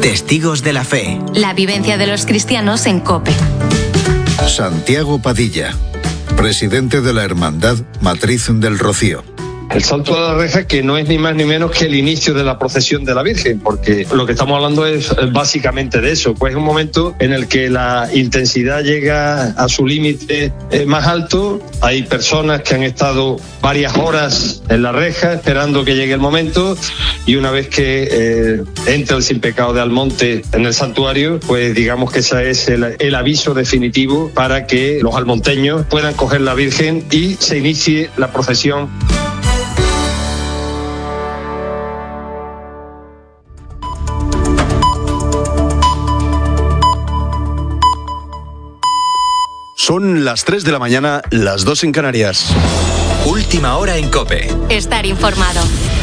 Testigos de la Fe. La vivencia de los cristianos en COPE. Santiago Padilla, presidente de la Hermandad Matriz del Rocío. El salto a la reja, que no es ni más ni menos que el inicio de la procesión de la Virgen, porque lo que estamos hablando es básicamente de eso, pues es un momento en el que la intensidad llega a su límite más alto. Hay personas que han estado varias horas en la reja esperando que llegue el momento, y una vez que entra el sin pecado de Almonte en el santuario, pues digamos que ese es el aviso definitivo para que los almonteños puedan coger la Virgen y se inicie la procesión. Son las 3 de la mañana, las 2 en Canarias. Última hora en COPE. Estar informado.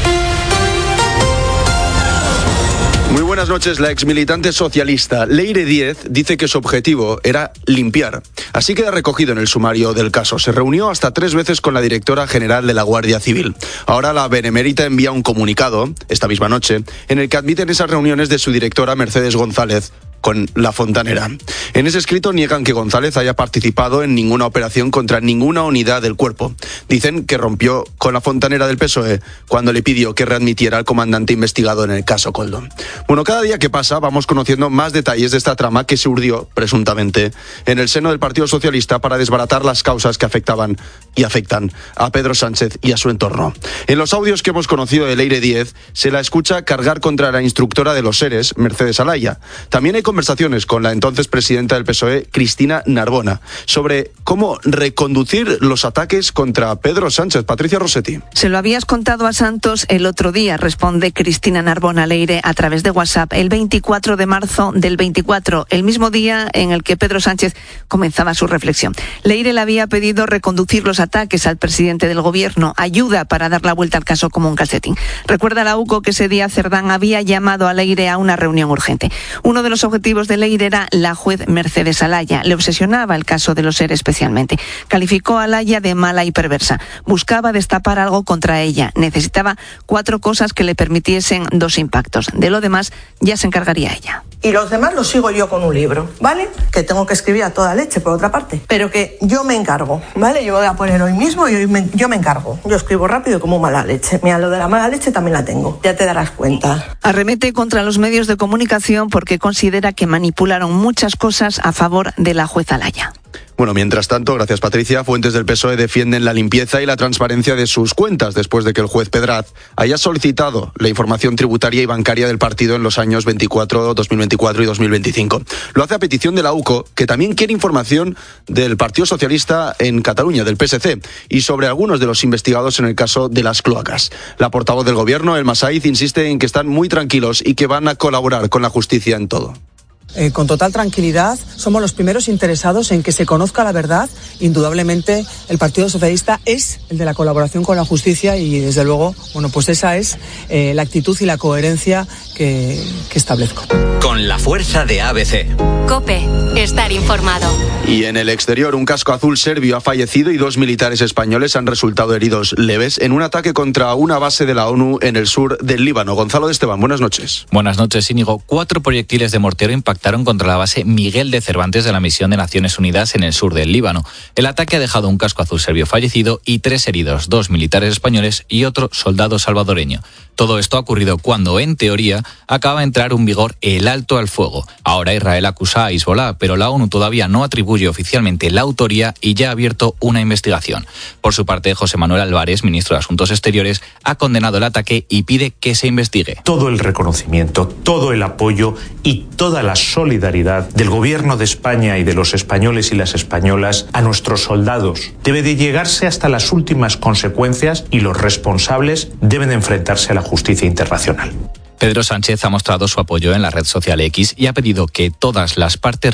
Muy buenas noches. La exmilitante socialista Leire Díez dice que su objetivo era limpiar. Así queda recogido en el sumario del caso. Se reunió hasta 3 veces con la directora general de la Guardia Civil. Ahora la benemérita envía un comunicado, esta misma noche, en el que admiten esas reuniones de su directora Mercedes González con la fontanera. En ese escrito niegan que González haya participado en ninguna operación contra ninguna unidad del cuerpo. Dicen que rompió con la fontanera del PSOE cuando le pidió que readmitiera al comandante investigado en el caso Koldo. Bueno, cada día que pasa vamos conociendo más detalles de esta trama que se urdió, presuntamente, en el seno del Partido Socialista para desbaratar las causas que afectaban y afectan a Pedro Sánchez y a su entorno. En los audios que hemos conocido de Leire Díez se la escucha cargar contra la instructora de los SERES, Mercedes Alaya. También hay conversaciones con la entonces presidenta del PSOE, Cristina Narbona, sobre cómo reconducir los ataques contra Pedro Sánchez. Patricia Rossetti. Se lo habías contado a Santos el otro día, responde Cristina Narbona Leire a través de WhatsApp, el 24 de marzo del 24, el mismo día en el que Pedro Sánchez comenzaba su reflexión. Leire le había pedido reconducir los ataques al presidente del gobierno, ayuda para dar la vuelta al caso como un calcetín. Recuerda la UCO que ese día Cerdán había llamado a Leire a una reunión urgente. Uno de los objetivos de Leire era la juez Mercedes Alaya. Le obsesionaba el caso de los SERES especialmente. Calificó a Alaya de mala y perversa. Buscaba destapar algo contra ella. Necesitaba 4 cosas que le permitiesen 2 impactos. De lo demás ya se encargaría ella. Y los demás los sigo yo con un libro, ¿vale? Que tengo que escribir a toda leche, por otra parte. Pero que yo me encargo, ¿vale? Yo voy a poner hoy mismo y yo me encargo. Yo escribo rápido como mala leche. Mira, lo de la mala leche también la tengo. Ya te darás cuenta. Arremete contra los medios de comunicación porque considera que manipularon muchas cosas a favor de la jueza Alaya. Bueno, mientras tanto, gracias Patricia, fuentes del PSOE defienden la limpieza y la transparencia de sus cuentas después de que el juez Pedraz haya solicitado la información tributaria y bancaria del partido en los años 2024 y 2025. Lo hace a petición de la UCO, que también quiere información del Partido Socialista en Cataluña, del PSC, y sobre algunos de los investigados en el caso de las cloacas. La portavoz del gobierno, Elma Saiz, insiste en que están muy tranquilos y que van a colaborar con la justicia en todo. Con total tranquilidad, somos los primeros interesados en que se conozca la verdad. Indudablemente, el Partido Socialista es el de la colaboración con la justicia y, desde luego, bueno, pues esa es la actitud y la coherencia que establezco. Con la fuerza de ABC. COPE. Estar informado. Y en el exterior, un casco azul serbio ha fallecido y 2 militares españoles han resultado heridos leves en un ataque contra una base de la ONU en el sur del Líbano. Gonzalo de Esteban, buenas noches. Buenas noches, Íñigo. 4 proyectiles de mortero impactaron contra la base Miguel de Cervantes de la Misión de Naciones Unidas en el sur del Líbano. El ataque ha dejado un casco azul serbio fallecido y 3 heridos, 2 militares españoles y otro soldado salvadoreño. Todo esto ha ocurrido cuando, en teoría, acaba de entrar en vigor el alto al fuego. Ahora Israel acusa a Hezbollah, pero la ONU todavía no atribuye oficialmente la autoría y ya ha abierto una investigación. Por su parte, José Manuel Álvarez, ministro de Asuntos Exteriores, ha condenado el ataque y pide que se investigue. Todo el reconocimiento, todo el apoyo y toda la solidaridad del Gobierno de España y de los españoles y las españolas a nuestros soldados debe de llegarse hasta las últimas consecuencias y los responsables deben de enfrentarse a la justicia internacional. Pedro Sánchez ha mostrado su apoyo en la red social X y ha pedido que todas las partes